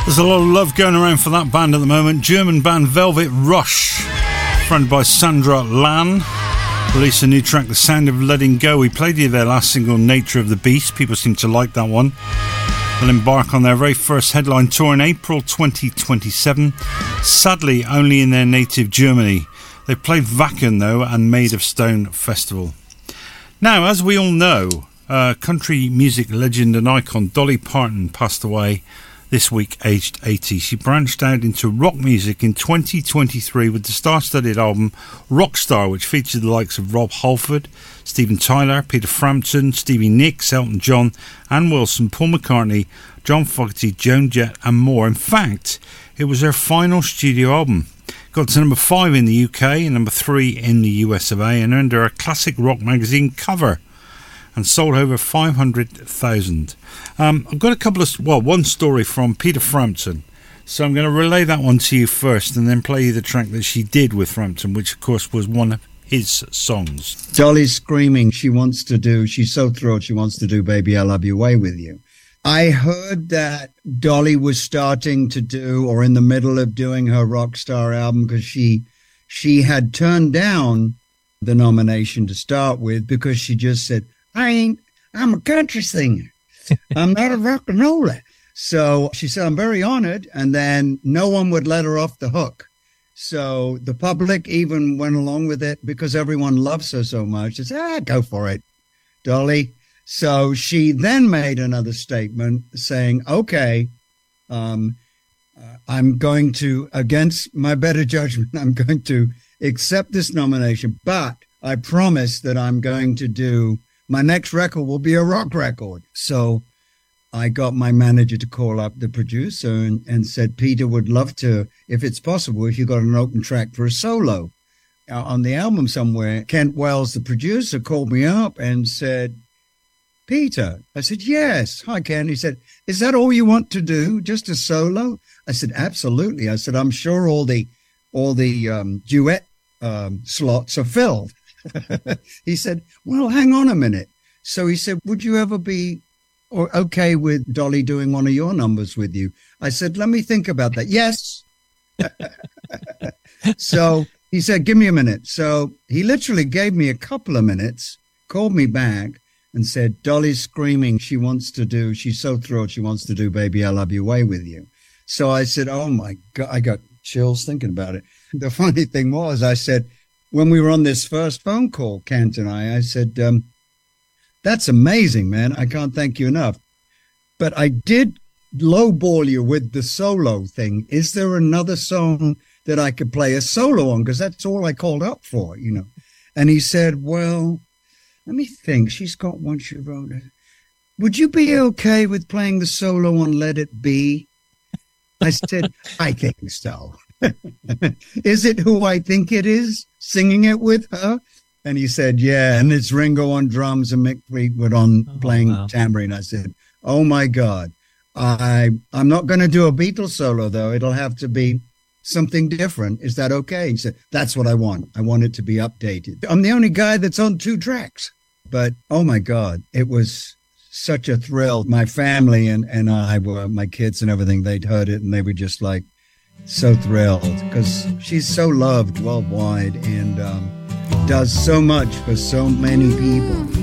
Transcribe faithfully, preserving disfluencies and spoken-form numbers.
There's a lot of love going around for that band at the moment. German band Velvet Rush, fronted by Sandra Lan, released a new track, The Sound of Letting Go. We played you their last single, Nature of the Beast. People seem to like that one. They'll embark on their very first headline tour in April twenty twenty-seven, sadly only in their native Germany. They played Wacken though and Made of Stone Festival. Now, as we all know, uh, country music legend and icon Dolly Parton passed away this week, aged eighty. She branched out into rock music in twenty twenty-three with the star-studded album Rockstar, which featured the likes of Rob Halford, Steven Tyler, Peter Frampton, Stevie Nicks, Elton John, Ann Wilson, Paul McCartney, John Fogerty, Joan Jett and more. In fact, it was her final studio album. Got to number five in the U K and number three in the U S of A, and earned her a Classic Rock magazine cover and sold over five hundred thousand. Um, I've got a couple of, well, one story from Peter Frampton. So I'm going to relay that one to you first and then play you the track that she did with Frampton, which of course was one of his songs. Dolly's screaming she wants to do, she's so thrilled she wants to do Baby I Love You Way with you. I heard that Dolly was starting to do, or in the middle of doing her Rockstar album, because she, she had turned down the nomination to start with because she just said, I ain't, I'm a country singer. I'm not a rock and roller. So she said, I'm very honored. And then no one would let her off the hook. So the public even went along with it because everyone loves her so much. They said, ah, go for it, Dolly. So she then made another statement saying, okay, um, uh, I'm going to, against my better judgment, I'm going to accept this nomination, but I promise that I'm going to do, my next record will be a rock record. So I got my manager to call up the producer and, and said, Peter would love to, if it's possible, if you got an open track for a solo uh, on the album somewhere. Kent Wells, the producer, called me up and said, Peter. I said, yes. Hi, Ken. He said, is that all you want to do? Just a solo? I said, absolutely. I said, I'm sure all the, all the um, duet um, slots are filled. He said, well, hang on a minute. So he said, would you ever be or okay with Dolly doing one of your numbers with you? I said, let me think about that. Yes. So he said, give me a minute. So he literally gave me a couple of minutes, called me back and said, Dolly's screaming. She wants to do, she's so thrilled. She wants to do Baby I Love You Way with you. So I said, oh my God, I got chills thinking about it. The funny thing was, I said, when we were on this first phone call, Kent and I, I said, um, that's amazing, man. I can't thank you enough. But I did lowball you with the solo thing. Is there another song that I could play a solo on? Because that's all I called up for, you know. And he said, well, let me think. She's got one she wrote. Would you be okay with playing the solo on Let It Be? I said, I think so. Is it who I think it is singing it with her? And he said, yeah. And it's Ringo on drums and Mick Fleetwood on oh, playing wow. tambourine. I said, oh my God. I, I'm not going to do a Beatles solo though. It'll have to be something different. Is that okay? He said, that's what I want. I want it to be updated. I'm the only guy that's on two tracks, but oh my God, it was such a thrill. My family and, and I were, my kids and everything, they'd heard it and they were just like, so thrilled because she's so loved worldwide and um, does so much for so many people.